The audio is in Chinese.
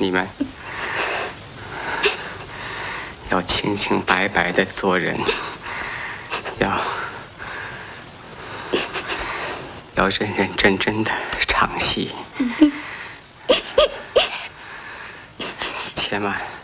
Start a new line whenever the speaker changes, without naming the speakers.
你们要清清白白的做人，要认认真真的唱戏，千万